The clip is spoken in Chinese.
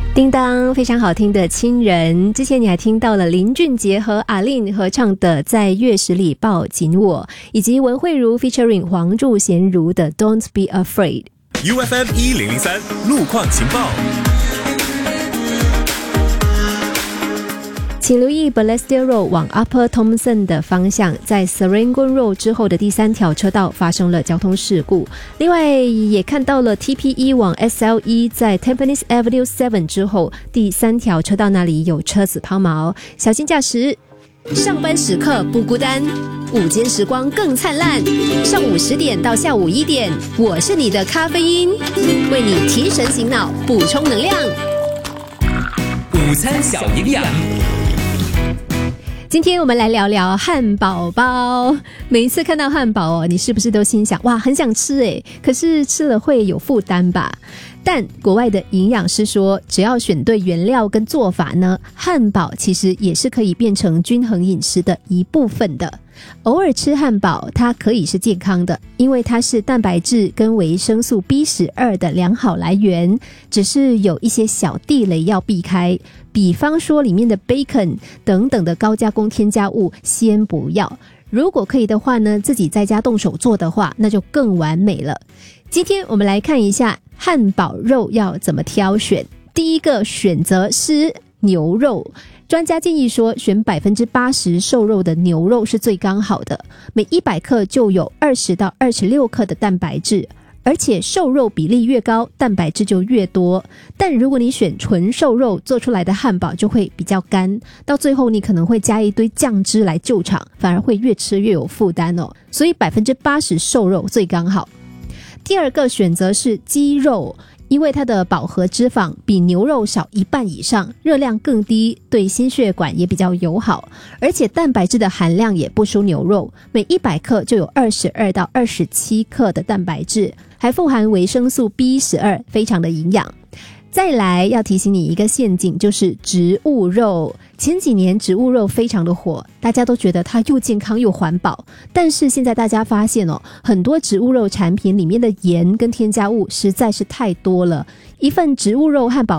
叮当，非常好听的亲人。之前你还听到了林俊杰和阿令合唱的在月食里抱紧我，以及文慧茹 featuring 黄祝贤如的 Don't Be Afraid。 UFM 1003路况情报， 请留意 Balestier Road 往 Upper Thomson 的方向，在 Serangoon Road 之后的第3条车道发生了交通事故。另外也看到了 TPE 往 SLE 在 Tampines Avenue 7之后第3条车道那里有车子抛锚，小心驾驶。上班时刻不孤单，午间时光更灿烂。上午10点到下午1点，我是你的咖啡因，为你提神醒脑，补充能量。 午餐小营养。 今天我们来聊聊汉堡包。每一次看到汉堡你是不是都心想哇很想吃耶，可是吃了会有负担吧？但国外的营养师说，只要选对原料跟做法呢，汉堡其实也是可以变成均衡饮食的一部分的。偶尔吃汉堡它可以是健康的，因为它是蛋白质跟维生素 B12 的良好来源，只是有一些小地雷要避开，比方说里面的 bacon 等等的高加工添加物先不要，如果可以的话呢，自己在家动手做的话，那就更完美了。今天我们来看一下汉堡肉要怎么挑选。第一个选择是牛肉，专家建议说选 80% 瘦肉的牛肉是最刚好的，每100克就有20到26克的蛋白质，而且瘦肉比例越高，蛋白质就越多。但如果你选纯瘦肉做出来的汉堡就会比较干，到最后你可能会加一堆酱汁来救场，反而会越吃越有负担哦。所以 80% 瘦肉最刚好。第二个选择是鸡肉，因为它的饱和脂肪比牛肉少1半以上，热量更低，对心血管也比较友好，而且蛋白质的含量也不输牛肉，每100克就有22到27克的蛋白质，还富含维生素 B12， 非常的营养。再来要提醒你一个陷阱，就是植物肉。前几年植物肉非常的火，大家都觉得它又健康又环保，但是现在大家发现很多植物肉产品里面的盐跟添加物实在是太多了。一份植物肉汉堡